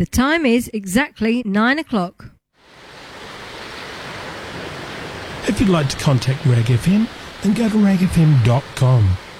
The time is exactly 9 o'clock. If you'd like to contact Rag FM, then go to ragfm.com.